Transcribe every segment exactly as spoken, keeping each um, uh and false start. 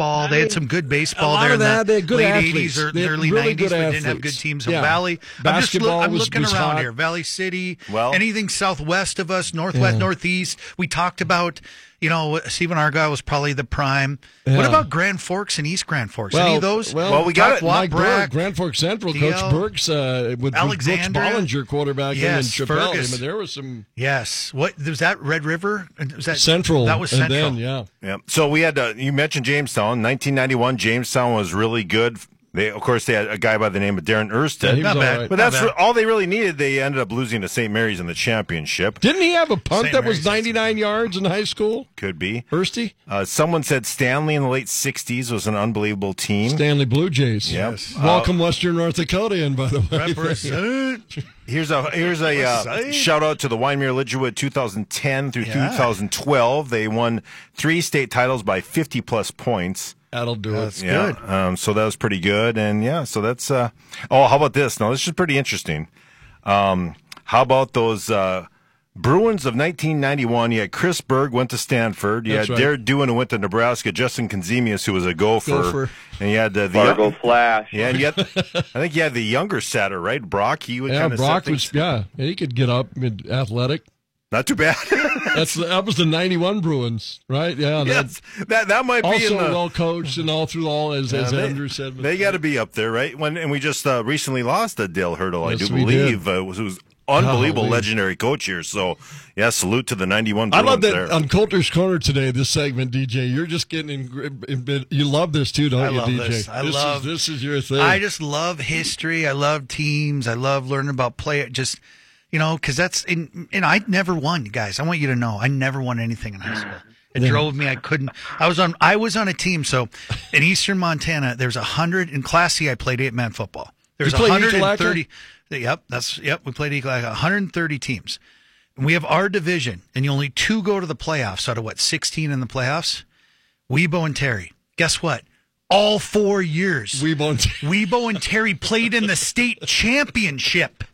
baseball. I they had mean, some good a baseball lot there of in that. They the had good late athletes. eighties or They had early really nineties, good but didn't have good athletes. teams. So Yeah. Valley, I'm just look, Basketball I'm was- looking was around hot. here. Valley City, Well- anything southwest of us, northwest, Yeah. northeast. We talked about, you know, Stephen Argyle was probably the prime. Yeah. What about Grand Forks and East Grand Forks? Well, Any of those? well, Well, we got it. Mike Brack, Burke, Grand Forks Central, D Coach L, Burks uh, with Alexandria. Brooks Bollinger quarterback Yes, and Chappelle. I Fergus. mean, there was some Yes. What was that? Red River? Was that Central. That was and Central. then, yeah. Yeah. So we had, uh, you mentioned Jamestown. nineteen ninety-one, Jamestown was really good. They, of course, they had a guy by the name of Darren Yeah, Erstead. he was Not all bad. right. But Not that's bad. all they really needed. They ended up losing to Saint Mary's in the championship. Didn't he have a punt Saint that was Mary's, ninety-nine yards in high school? Could be. Firsty? Uh, someone said Stanley in the late sixties was an unbelievable team. Stanley Blue Jays. Yep. Welcome Western North Dakota in, by the way. Represent. Here's a here's a uh, Side. shout out to the Wyndmere Lidgerwood two thousand ten through Yeah. two thousand twelve. They won three state titles by fifty plus points. That'll do That's it. Yeah, good. um, so that was pretty good, and yeah, so that's. Uh, oh, how about this? Now this is pretty interesting. Um, how about those uh, Bruins of nineteen ninety-one? You had Chris Berg went to Stanford. You That's had right. Derek Doohan who went to Nebraska. Justin Konzemius who was a gopher, Gopher. and you had uh, the Fargo Flash. yeah, and you had, I think you had the younger setter, right? Brock. He would Yeah, kind of Brock was, yeah, he could get up, mid- athletic. not too bad. That's the, that was the ninety-one Bruins, right? Yeah. yes, that that might be Also in the, well coached and all through all, as, as Yeah, they- Andrew said. They got to be up there, right? When and we just uh, recently lost a Dale Hurdle, Yes, I do we believe, uh, who was unbelievable, Golly. legendary coach here. So, yeah, salute to the ninety-one. I love Bruins that there. on Coulter's Corner today. This segment, D J, you're just getting in. in you love this too, don't I you, love D J? this. I this love- Is, this is your thing. I just love history. I love teams. I love learning about play. Just, you know, because that's, and, and I never won, guys. I want you to know, I never won anything in high school. It drove me. I couldn't. I was on. I was on a team. So in Eastern Montana, there's a hundred in Class C. I played eight man football. There's You played one hundred Ekalaka? thirty. Yep, that's yep. We played Ekalaka. one hundred thirty teams. And we have our division, and you only two go to the playoffs out of what sixteen in the playoffs. Weebo and Terry. Guess what? All four years. we won't. Weebo and Terry played in the state championship.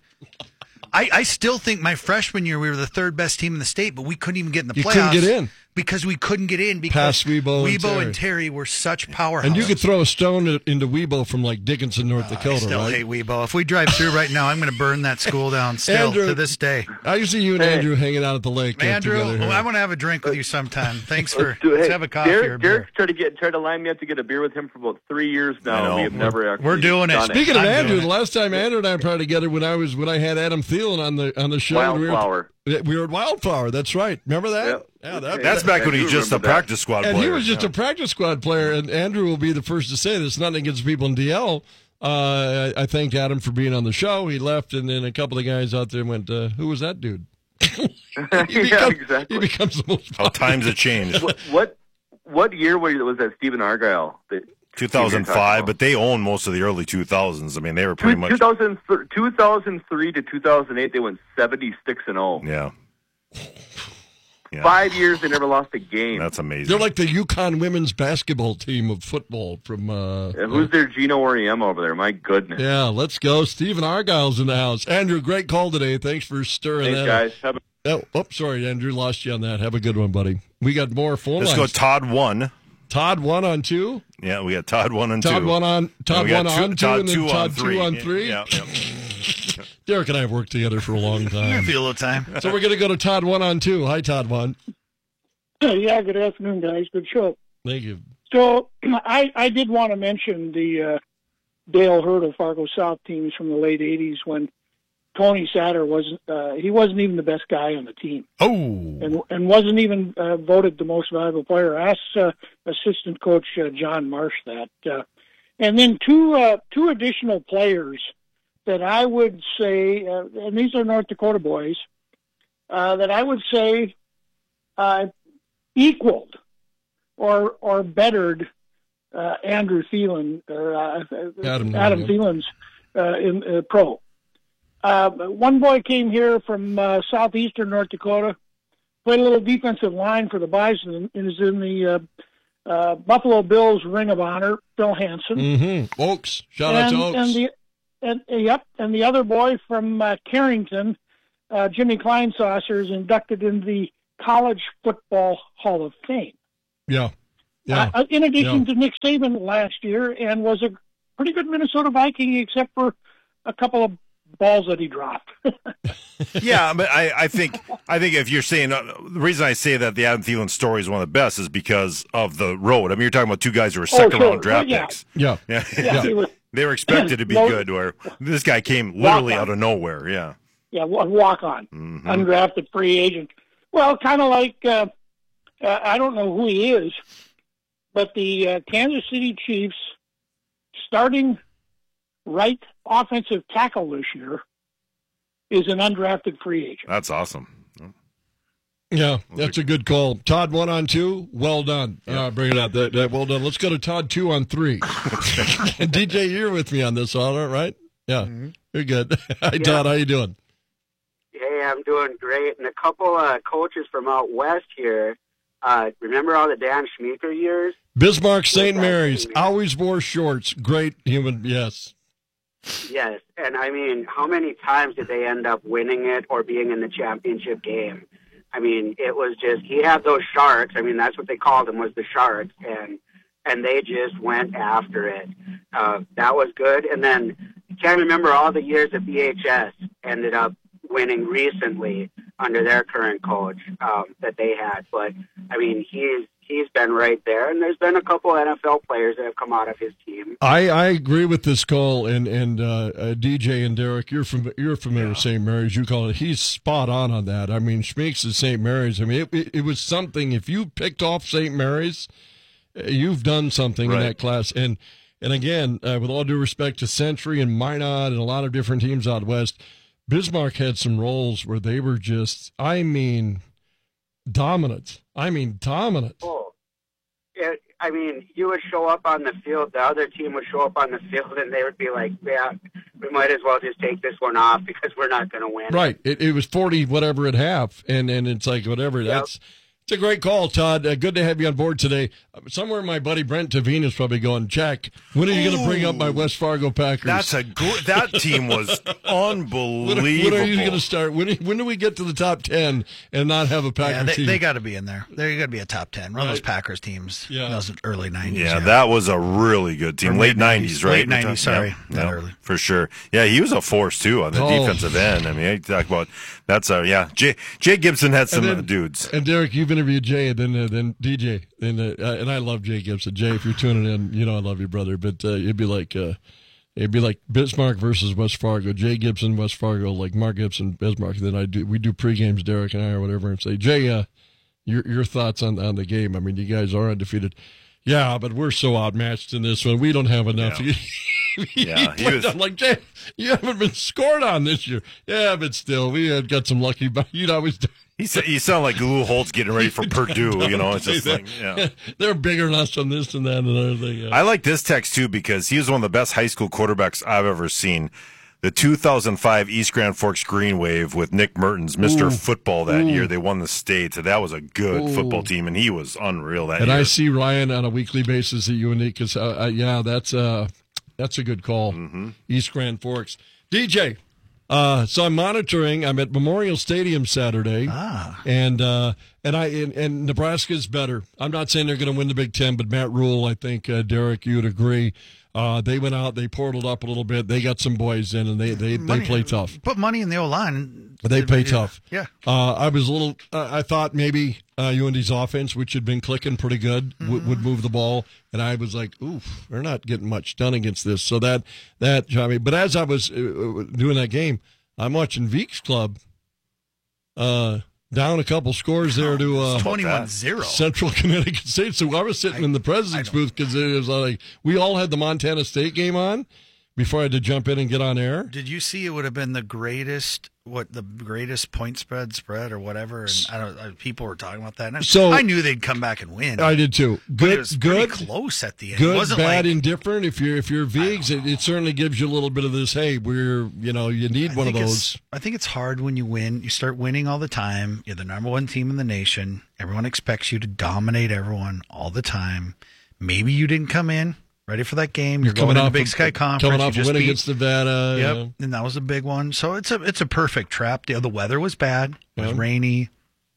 I, I still think my freshman year we were the third best team in the state, but we couldn't even get in the You playoffs. couldn't get in. because we couldn't get in because Past Weebo and Terry. and Terry were such powerhouses. And you could throw a stone into Weebo from like Dickinson, North Dakota, I still right? hate Weebo. If we drive through right now, I'm going to burn that school down still Andrew, to this day. I see you and Hey. Andrew hanging out at the lake. uh, Andrew, together here. well, I want to have a drink with you sometime. Thanks for Let's do it. let's Hey, have a coffee Derek, or a beer. Derek's tried to get tried to line me up to get a beer with him for about three years I now. know. We have never actually We're doing it. done Speaking of I'm Andrew, doing the it. last time Andrew and I tried together when I was when I had Adam Thielen on the on the show, Wildflower. we were, we were at Wildflower. That's right. Remember that? Yep. Yeah, that, That's back when he I was do just a remember that. practice squad and player. he was just a practice squad player. And Andrew will be the first to say this. Nothing against people in D L. Uh, I, I thanked Adam for being on the show. He left, and then a couple of guys out there went, uh, "Who was that dude?" he, Yeah, becomes, exactly. he becomes the most. How times have changed. What, what what year was was that Stephen Argyle? that- two thousand five, but they own most of the early two thousands. I mean, they were pretty Two- much. two thousand two thousand three to two thousand eight, they went seventy-six and oh. Yeah. Yeah. Five years, they never lost a game. That's amazing. They're like the Yukon women's basketball team of football from. Uh, And who's their Gino Oriema over there? My goodness. Yeah, let's go. Stephen Argyle's in the house. Andrew, great call today. Thanks for stirring Thanks, that guys. up. Have a- Oh, oh, sorry, Andrew. Lost you on that. Have a good one, buddy. We got more phone Let's go lines. Todd one. Todd one on two. Yeah, we got Todd one and two. Todd one on And Todd we got one two- on two, Todd and then two Todd on two three. on three. Yeah, yeah. Derek and I have worked together for a long I time. feel a little time. So we're going to go to Todd one on two. Hi, Todd one. Yeah, good afternoon, guys. Good show. Thank you. So I, I did want to mention the uh, Dale Hurdle Fargo South teams from the late eighties when Tony Satter wasn't uh, he wasn't even the best guy on the team Oh, and and wasn't even uh, voted the most valuable player. Ask uh, assistant coach uh, John Marsh that. Uh, and then two uh, two additional players that I would say, uh, and these are North Dakota boys, uh, that I would say uh, equaled or or bettered uh, Andrew Thielen or uh, Adam Adam, Thielen. Thielen's uh, in uh, pro. Uh, one boy came here from uh, southeastern North Dakota, played a little defensive line for the Bison, and is in the uh, uh, Buffalo Bills Ring of Honor. Phil Hansen. Mm-hmm. Oaks. Shout out and, to Oaks. and the and uh, yep, and the other boy from uh, Carrington, uh, Jimmy Kleinsasser, is inducted into the College Football Hall of Fame. yeah. Yeah. uh, in addition Yeah. to Nick Saban last year, and was a pretty good Minnesota Viking, except for a couple of balls that he dropped. Yeah, but I, I think I think if you're saying uh, the reason I say that the Adam Thielen story is one of the best is because of the road. I mean, you're talking about two guys who were second sure. round draft Yeah. picks. Yeah. Yeah, Yeah, he was, they were expected to be No. good. Where this guy came literally Walk on. out of nowhere. Yeah, yeah, walk on, Mhm. undrafted free agent. Well, kind of like uh, uh, I don't know who he is, but the uh, Kansas City Chiefs starting right offensive tackle this year is an undrafted free agent. that's awesome. Yeah, that's a good call. Todd, one on two. Well done. Uh, bring it out. That, that, well done. Let's go to Todd, two on three. And D J, you're with me on this, all right? Yeah, Mm-hmm. you're good. Hi, Todd. How you doing? Hey, I'm doing great. And a couple uh, coaches from out west here. Uh, remember all the Dan Schmeeker years? Bismarck Saint Mary's always wore shorts. Great human. Yes. Yes. And I mean, how many times did they end up winning it or being in the championship game? I mean, it was just, he had those sharks. I mean, that's what they called them, was the sharks. And and they just went after it. Uh, that was good. And then I can't remember all the years that B H S ended up winning recently under their current coach um, that they had. But, I mean, he's he's been right there. And there's been a couple N F L players that have come out of his team. I, I agree with this call, and and uh, uh, D J and Derek, you're from you're familiar with Saint Mary's. You call it. He's spot on on that. I mean, Schmeeks is Saint Mary's. I mean, it, it, it was something. If you picked off Saint Mary's, uh, you've done something in Right. that class. And and again, uh, with all due respect to Century and Minot and a lot of different teams out west, Bismarck had some roles where they were just, I mean, dominant. I mean, dominant. Oh, it, I mean, you would show up on the field, the other team would show up on the field, and they would be like, yeah, we might as well just take this one off because we're not going to win. Right. It, it was forty whatever at half, and, and it's like whatever. Yep. That's it's a great call, Todd. Uh, good to have you on board today. Uh, somewhere my buddy Brent Tavine is probably going, Jack, when are you going to bring up my West Fargo Packers? That's a gr- that team was unbelievable. when, when are you going to start? When, when do we get to the top ten and not have a Packer Yeah, they, team? they got to be in there. They're got to be a top ten. One of those Right. Packers teams. Yeah. in those early nineties. Yeah, that was a really good team. Or Late mid- nineties, right? late nineties, sorry, Yeah, not yeah, early. for sure. Yeah, he was a force too on the Oh. defensive end. I mean, you talk about that's a yeah. Jay, Jay Gibson had some And uh, then- dudes. And Derek, you've interviewed Jay, and then uh, then D J, and uh, uh, and I love Jay Gibson. Jay, if you're tuning in, you know I love you, brother. But uh, it'd be like uh, it'd be like Bismarck versus West Fargo. Jay Gibson, West Fargo, like Mark Gibson, Bismarck. Then I do we do pre-games, Derek and I or whatever, and say, Jay, uh, your your thoughts on on the game? I mean, you guys are undefeated. Yeah, but we're so outmatched in this one. We don't have enough. Yeah. Yeah, he was- I'm like, Jay, you haven't been scored on this year. Yeah, but still, we had got some lucky. But you'd always. He said you sound like Lou Holtz getting ready for Purdue. You know, it's just like yeah. They're bigger than us on this and that and other thing. Yeah. I like this text too because he was one of the best high school quarterbacks I've ever seen. The two thousand five East Grand Forks Green Wave with Nick Mertens, Mister Ooh. Football that Ooh. year. They won the state. That was a good Ooh. football team, and he was unreal that And year. I see Ryan on a weekly basis at U N E because, uh, uh, yeah, that's uh, that's a good call. Mm-hmm. East Grand Forks. D J, uh, so I'm monitoring. I'm at Memorial Stadium Saturday, Ah. and uh, and I and, and Nebraska's better. I'm not saying they're going to win the Big Ten, but Matt Rule, I think uh, Derek, you'd agree. Uh, they went out, they portaled up a little bit. They got some boys in, and they they, they Money- play tough. Put money in the O line. They play tough. Yeah. Uh, I was a little. Uh, I thought maybe uh, U N D's offense, which had been clicking pretty good, w- would move the ball, and I was like, "Oof, they're not getting much done against this." So that that, I mean, but as I was uh, doing that game, I'm watching Veek's club uh, down a couple scores there to uh, twenty-one zero. Central Connecticut State. So I was sitting in the president's booth because it was like we all had the Montana State game on before I had to jump in and get on air. Did you see it would have been the greatest, what the greatest point spread spread or whatever? And I don't. uh, People were talking about that. And I- So- I knew they'd come back and win. I did too. but Good, it was good, pretty close at the end. good, it wasn't bad, like, indifferent. If you're if you're Vigs, it, it certainly gives you a little bit of this. Hey, we're you know you need I one of think those. it's- I think it's hard when you win. You start winning all the time. You're the number one team in the nation. Everyone expects you to dominate everyone all the time. Maybe you didn't come in ready for that game. You're going to the Big of- Sky Conference. coming You off a just win beat- against Nevada. you Yep, know. and that was a big one. So it's a it's a perfect trap. The, the weather was bad. It was Yeah. rainy.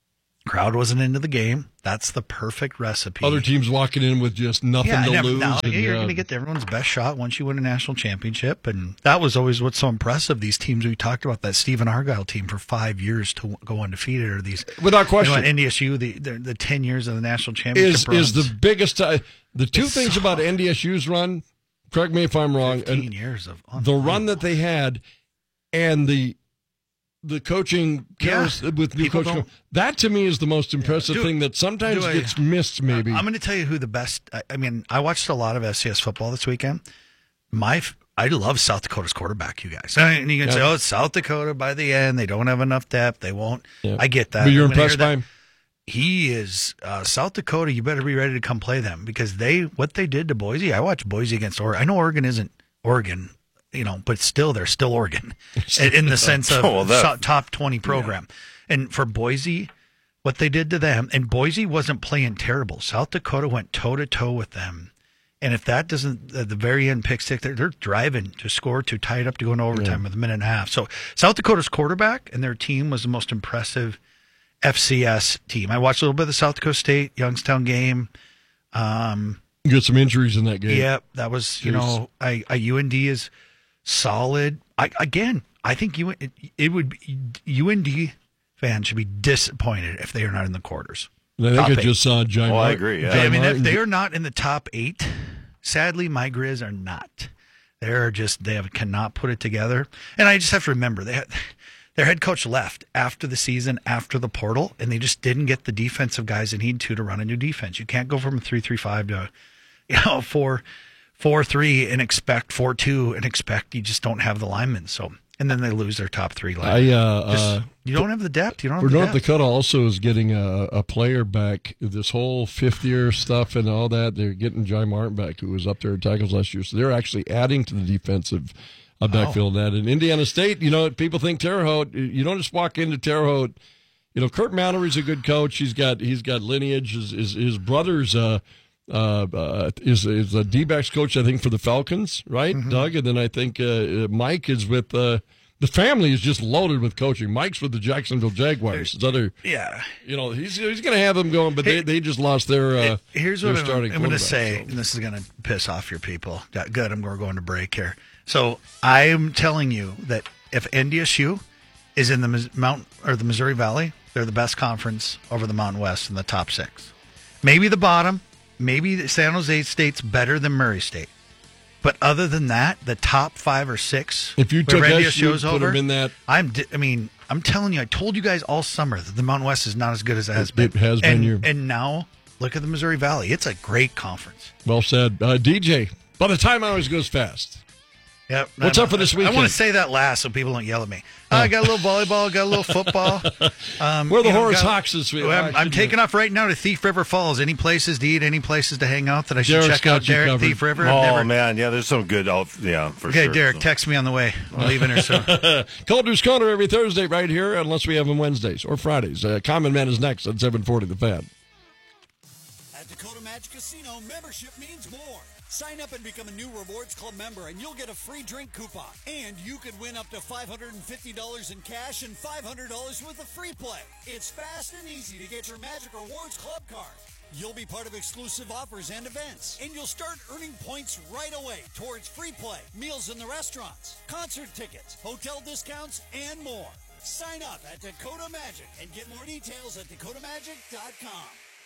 Crowd wasn't into the game. That's the perfect recipe. Other teams walking in with just nothing yeah, to never, lose. Now, and, you're uh, going to get everyone's best shot once you win a national championship. And that was always what's so impressive. These teams we talked about, that Stephen Argyle team for five years to go undefeated, or these without question, you know, N D S U, the, the the ten years of the national championship is runs. is the biggest. Uh, the two It's things so- about N D S U's run. Correct me if I'm wrong. fifteen and years of the run that they had, and the the coaching Yeah. with new People coaching. don't- That to me is the most impressive Do- thing that sometimes do I- gets missed. Maybe I'm going to tell you who the best. I, I mean, I watched a lot of F C S football this weekend. My, f- I love South Dakota's quarterback. You guys, and you can Yeah. say, "Oh, it's South Dakota." By the end, they don't have enough depth. They won't. Yeah. I get that. But you're I'm gonna impressed hear by that. him. He is uh, South Dakota. You better be ready to come play them, because they what they did to Boise. I watched Boise against Oregon. I know Oregon isn't Oregon, you know, but still they're still Oregon in, in the sense of Oh, that- so- top twenty program. And for Boise, what they did to them, and Boise wasn't playing terrible. South Dakota went toe to toe with them. And if that doesn't, at the very end pick six, they're, they're driving to score to tie it up to go into overtime with a minute and a half. So South Dakota's quarterback and their team was the most impressive F C S team. I watched a little bit of the South Dakota State Youngstown game. Um, You get some injuries in that game. yeah, that was, you Jeez. know, I, I U N D is solid. I again, I think you it, it would be, U N D fans should be disappointed if they are not in the quarters. And I think Top I eight. just saw John. Oh, I Mar- agree, yeah. John I mean, if Martin- they are not in the top eight, sadly, my Grizz are not. They're just they have, cannot put it together. And I just have to remember they had, their head coach left after the season, after the portal, and they just didn't get the defensive guys they need to to run a new defense. You can't go from a three three five to, you know, four four three and expect four two and expect you just don't have the linemen. So and then they lose their top three linemen. I uh, Just- uh, you don't have the depth. You don't have for the North depth. Dakota also is getting a, a player back. This whole fifth year stuff and all that. They're getting John Martin back, who was up there at tackles last year. So they're actually adding to the defensive uh, backfield. That in Indiana State, you know, people think Terre Haute. You don't just walk into Terre Haute. You know, Kurt Mallory's a good coach. He's got he's got lineage. His his, his brother's uh, uh, uh, is is a D-backs coach, I think, for the Falcons, right, Mm-hmm. Doug? And then I think uh, Mike is with. Uh, The family is just loaded with coaching. Mike's with the Jacksonville Jaguars. His other, Yeah. you know, he's he's going to have them going, but they, they just lost their. Uh, Here's their what I'm, starting I'm going to quarterback, say, so. and this is going to piss off your people. Yeah, good, I'm going to go into break here. So I'm telling you that if N D S U is in the Mis- Mount or the Missouri Valley, they're the best conference over the Mountain West in the top six. Maybe the bottom. Maybe the San Jose State's better than Murray State. But other than that, the top five or six, If you took wherever S U, N D S U is put over, them in that- I'm. di- I mean, I'm telling you. I told you guys all summer that the Mountain West is not as good as it has It- been. it has been and, your- and now look at the Missouri Valley. It's a great conference. Well said, uh, D J. By the time always goes fast. Yep. What's I- up for this I- weekend? I want to say that last so people don't yell at me. Oh, I got a little volleyball, got a little football. Um, Where are the you know, Horace got- Hawks this week? Well, I'm, I I'm should taking know. off right now to Thief River Falls. Any places to eat? Any places to hang out that I should Derek's check out? got you Derek, covered. Thief River. I've Oh never- man, yeah, there's some good out. Yeah, for Okay, sure. Derek, So- text me on the way. I'm leaving here soon. Calder's Corner every Thursday right here, unless we have them Wednesdays or Fridays. Uh, Common Man is next at seven forty. The Fan. At Dakota Magic Casino, membership means more. Sign up and become a new Rewards Club member, and you'll get a free drink coupon. And you could win up to five hundred fifty dollars in cash and five hundred dollars worth of free play. It's fast and easy to get your Magic Rewards Club card. You'll be part of exclusive offers and events, and you'll start earning points right away towards free play, meals in the restaurants, concert tickets, hotel discounts, and more. Sign up at Dakota Magic and get more details at dakota magic dot com.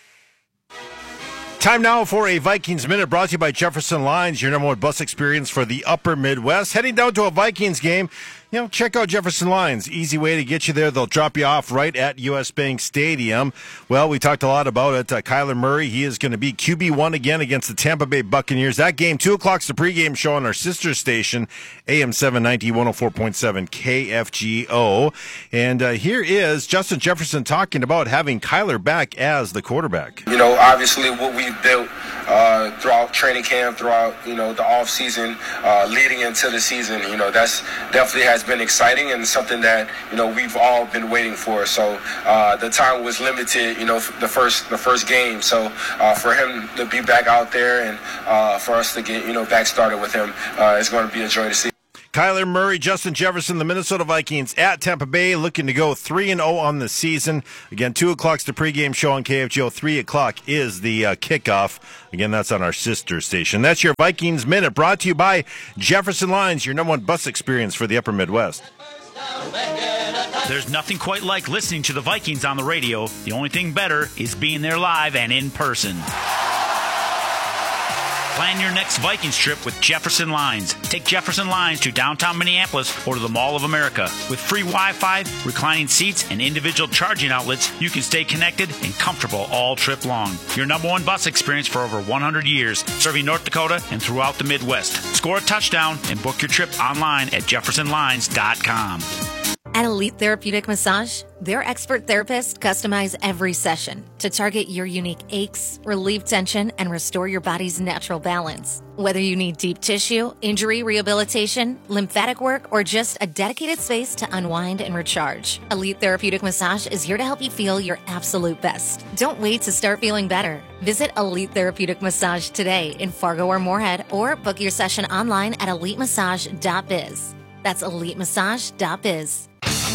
Time now for a Vikings Minute brought to you by Jefferson Lines, your number one bus experience for the upper Midwest. Heading down to a Vikings game, you know, check out Jefferson Lines. Easy way to get you there. They'll drop you off right at U S. Bank Stadium. Well, we talked a lot about it. Uh, Kyler Murray, he is going to be Q B one again against the Tampa Bay Buccaneers. That game, two o'clock's the pregame show on our sister station, A M seven ninety, one oh four point seven K F G O. And uh, here is Justin Jefferson talking about having Kyler back as the quarterback. You know, obviously what we've built uh, throughout training camp, throughout, you know, the off season, uh, leading into the season, you know, that's definitely has been exciting and something that, you know, we've all been waiting for. So uh, the time was limited, you know, the first the first game. So uh, for him to be back out there and uh, for us to get, you know, back started with him, uh, it's going to be a joy to see. Kyler Murray, Justin Jefferson, the Minnesota Vikings at Tampa Bay, looking to go three and oh on the season. Again, two o'clock's the pregame show on K F G O. three o'clock is the uh, kickoff. Again, that's on our sister station. That's your Vikings Minute, brought to you by Jefferson Lines, your number one bus experience for the Upper Midwest. There's nothing quite like listening to the Vikings on the radio. The only thing better is being there live and in person. Plan your next Vikings trip with Jefferson Lines. Take Jefferson Lines to downtown Minneapolis or to the Mall of America. With free Wi-Fi, reclining seats, and individual charging outlets, you can stay connected and comfortable all trip long. Your number one bus experience for over one hundred years, serving North Dakota and throughout the Midwest. Score a touchdown and book your trip online at jefferson lines dot com. At Elite Therapeutic Massage, their expert therapists customize every session to target your unique aches, relieve tension, and restore your body's natural balance. Whether you need deep tissue, injury rehabilitation, lymphatic work, or just a dedicated space to unwind and recharge, Elite Therapeutic Massage is here to help you feel your absolute best. Don't wait to start feeling better. Visit Elite Therapeutic Massage today in Fargo or Moorhead, or book your session online at elite massage dot biz. That's elite massage dot biz.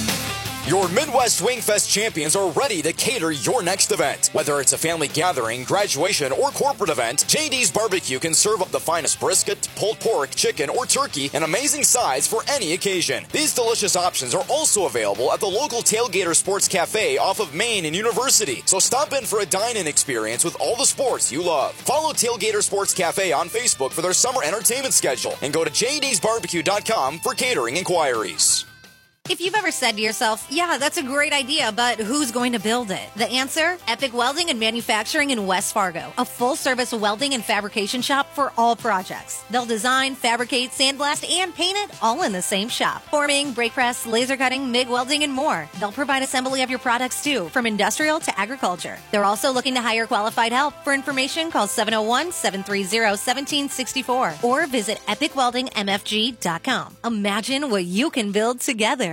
Your Midwest Wingfest champions are ready to cater your next event. Whether it's a family gathering, graduation, or corporate event, J D's Barbecue can serve up the finest brisket, pulled pork, chicken, or turkey in amazing size for any occasion. These delicious options are also available at the local Tailgater Sports Cafe off of Main and University. So stop in for a dine-in experience with all the sports you love. Follow Tailgater Sports Cafe on Facebook for their summer entertainment schedule and go to j d's barbecue dot com for catering inquiries. If you've ever said to yourself, yeah, that's a great idea, but who's going to build it? The answer? Epic Welding and Manufacturing in West Fargo, a full-service welding and fabrication shop for all projects. They'll design, fabricate, sandblast, and paint it all in the same shop. Forming, brake press, laser cutting, MIG welding, and more. They'll provide assembly of your products too, from industrial to agriculture. They're also looking to hire qualified help. For information, call seven oh one, seven three zero, one seven six four or visit epic welding m f g dot com. Imagine what you can build together.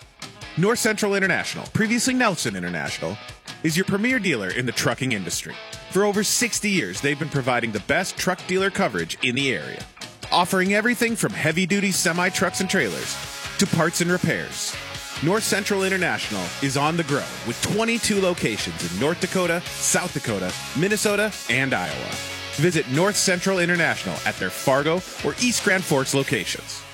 North Central International, previously Nelson International, is your premier dealer in the trucking industry. For over sixty years, they've been providing the best truck dealer coverage in the area, offering everything from heavy-duty semi-trucks and trailers to parts and repairs. North Central International is on the grow with twenty-two locations in North Dakota, South Dakota, Minnesota, and Iowa. Visit North Central International at their Fargo or East Grand Forks locations.